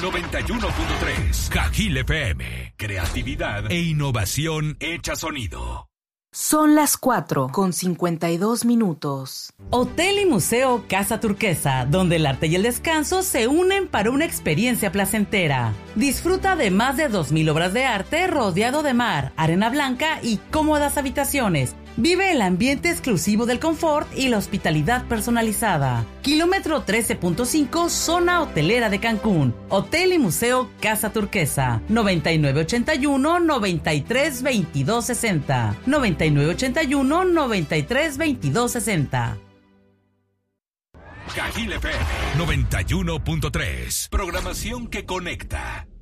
91.3. Cajil FM. Creatividad e innovación hecha sonido. Son las 4:52. Hotel y Museo Casa Turquesa, donde el arte y el descanso se unen para una experiencia placentera. Disfruta de más de 2,000 obras de arte rodeado de mar, arena blanca y cómodas habitaciones. Vive el ambiente exclusivo del confort y la hospitalidad personalizada. Kilómetro 13.5, zona hotelera de Cancún. Hotel y Museo Casa Turquesa. 9981-932260. 9981-932260. Cajil FM 91.3. Programación que conecta.